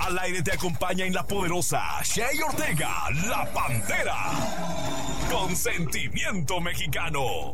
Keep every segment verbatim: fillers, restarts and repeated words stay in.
Al aire te acompaña en La Poderosa Shay Ortega, La Pantera. Con sentimiento mexicano.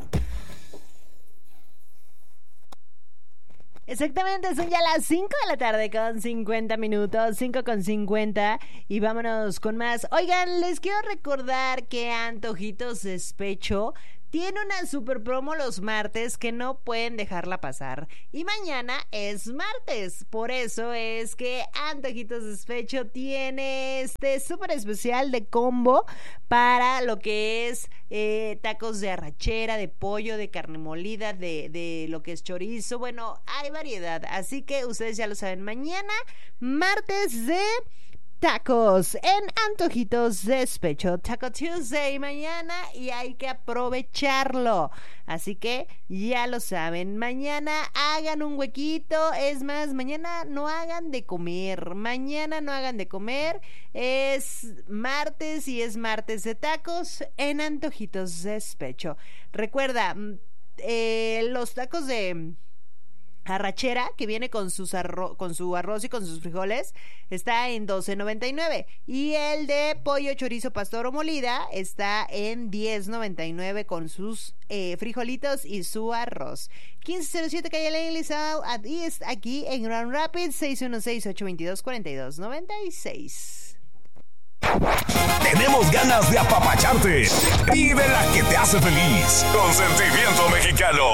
Exactamente, son ya las cinco de la tarde con cincuenta minutos, cinco con cincuenta, y vámonos con más. Oigan, les quiero recordar que Antojitos Despecho tiene una super promo los martes que no pueden dejarla pasar. Y mañana es martes, por eso es que Antojitos Despecho tiene este súper especial de combo para lo que es eh, tacos de arrachera, de pollo, de carne molida, de, de lo que es chorizo. Bueno, hay variedad, así que ustedes ya lo saben, mañana martes de tacos en Antojitos Despecho, Taco Tuesday mañana, y hay que aprovecharlo. Así que ya lo saben, mañana hagan un huequito. Es más, mañana no hagan de comer, mañana no hagan de comer. Es martes y es martes de tacos en Antojitos Despecho. Recuerda, eh, los tacos de arrachera, que viene con sus arro- con su arroz y con sus frijoles, está en doce noventa y nueve, y el de pollo, chorizo, pastor o molida está en diez noventa y nueve con sus eh, frijolitos y su arroz. quince cero siete calle Langley South at East, aquí en Grand Rapids. Seis uno seis, ocho dos dos, cuatro dos nueve seis. Tenemos ganas de apapacharte y de la que te hace feliz. Con sentimiento mexicano.